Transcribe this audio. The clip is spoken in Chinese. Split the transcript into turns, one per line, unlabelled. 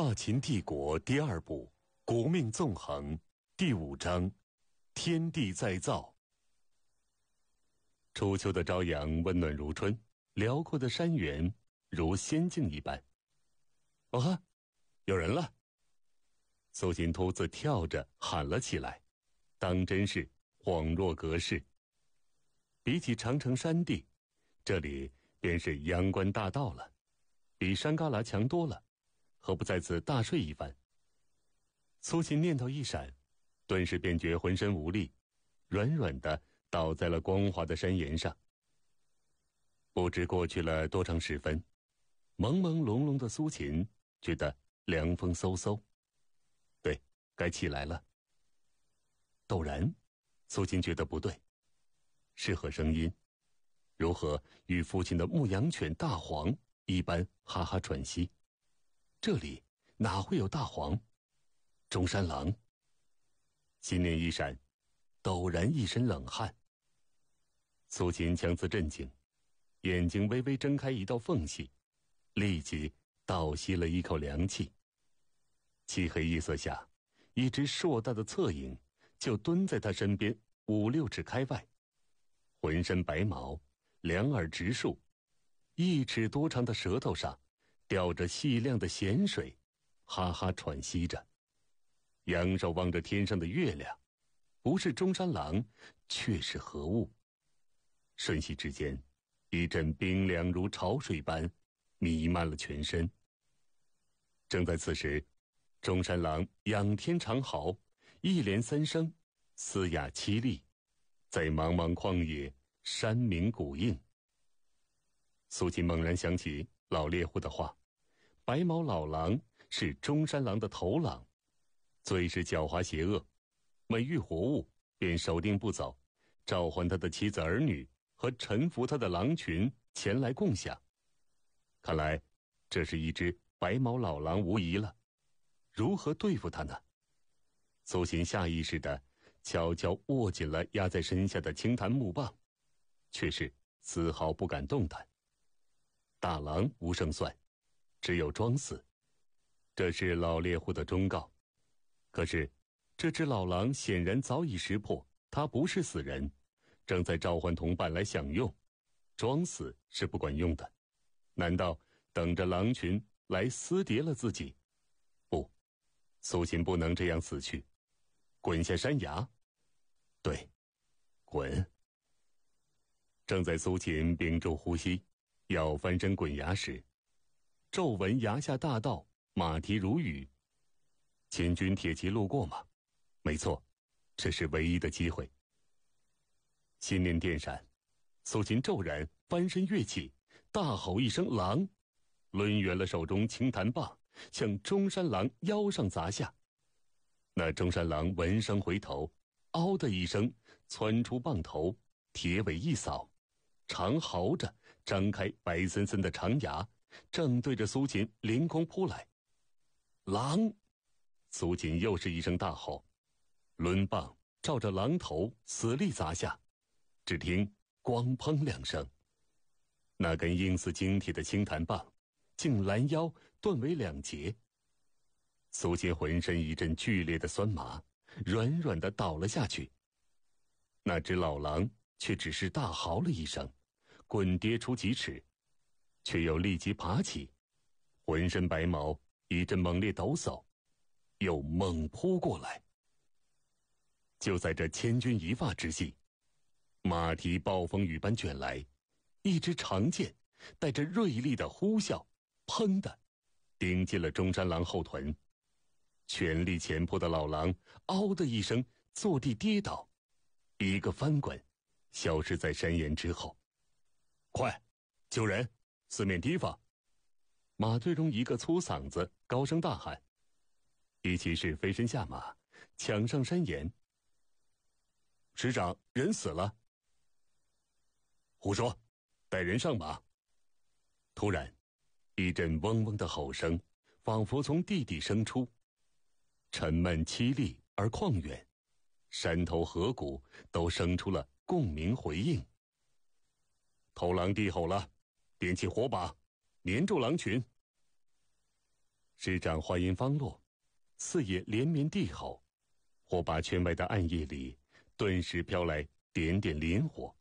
大秦帝国第二部国命纵横第5章天地再造。初秋的朝阳温暖如春，辽阔的山原如仙境一般。哦哈，有人了！苏秦秃子跳着喊了起来，当真是恍若隔世。比起长城山地，这里便是阳关大道了，比山旮旯强多了，何不在此大睡一番？苏秦念头一闪，顿时便觉浑身无力，软软的倒在了光滑的山岩上。不知过去了多长时分，朦朦胧胧的苏秦觉得凉风嗖嗖，对，该起来了。陡然，苏秦觉得不对，是何声音？如何与父亲的牧羊犬大黄一般哈哈喘息？这里哪会有大黄？中山狼。心念一闪，陡然一身冷汗。苏秦强自镇静，眼睛微微睁开一道缝隙，立即倒吸了一口凉气。漆黑夜色下，一只硕大的侧影就蹲在他身边5-6尺开外，浑身白毛，两耳直竖，1尺多长的舌头上吊着细亮的咸水，哈哈喘息着。仰首望着天上的月亮，不是中山狼，却是何物？瞬息之间，一阵冰凉如潮水般弥漫了全身。正在此时，中山狼仰天长嚎，一连3声，嘶哑凄厉，在茫茫旷野山鸣谷应。苏秦猛然想起老猎户的话，白毛老狼是中山狼的头狼，最是狡猾邪恶，每遇活物便守定不走，召唤他的妻子儿女和臣服他的狼群前来共享。看来这是一只白毛老狼无疑了，如何对付他呢？苏秦下意识地悄悄握紧了压在身下的青檀木棒，却是丝毫不敢动弹。大狼无胜算，只有装死，这是老猎户的忠告。可是这只老狼显然早已识破他不是死人，正在召唤同伴来享用，装死是不管用的。难道等着狼群来撕叠了自己？不，苏秦不能这样死去。滚下山崖。对，滚。正在苏秦屏住呼吸要翻身滚崖时，骤闻崖下大道马蹄如雨。千军铁骑路过吗？没错，这是唯一的机会。心念电闪，苏秦骤然翻身跃起，大吼一声狼，抡圆了手中青檀棒，向中山狼腰上砸下。那中山狼闻声回头，嗷的一声窜出棒头，铁尾一扫，长嚎着张开白森森的长牙，正对着苏秦凌空扑来。狼！苏秦又是一声大吼，抡棒照着狼头死力砸下，只听咣砰2声，那根硬似精铁的青檀棒竟拦腰断为2截。苏秦浑身一阵剧烈的酸麻，软软的倒了下去。那只老狼却只是大嚎了一声，滚跌出几尺，却又立即爬起，浑身白毛一阵猛烈抖擞，又猛扑过来。就在这千钧一发之际，马蹄暴风雨般卷来，一支长剑带着锐利的呼啸，砰的钉进了中山狼后臀。全力前扑的老狼嗷的一声坐地跌倒，一个翻滚消失在山岩之后。快，救人，四面提防！马队中一个粗嗓子高声大喊。一骑士飞身下马，抢上山岩。师长，人死了。胡说，带人上马。突然一阵嗡嗡的吼声仿佛从地底生出，沉闷凄厉而旷远，山头河谷都生出了共鸣回应。偷狼地吼了，点起火把，粘住狼群。 师长话音方落，四野连绵地吼，火把圈外的暗夜里顿时飘来点点磷火。